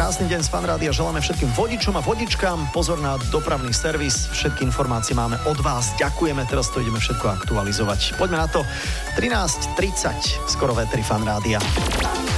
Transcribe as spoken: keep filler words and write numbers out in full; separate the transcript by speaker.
Speaker 1: Krásny deň z Fan Rádia želáme všetkým vodičom a vodičkám. Pozor na dopravný servis, všetky informácie máme od vás. Ďakujeme, teraz to ideme všetko aktualizovať. Poďme na to. trinásť tridsať, skoro vé tri Fan Rádia.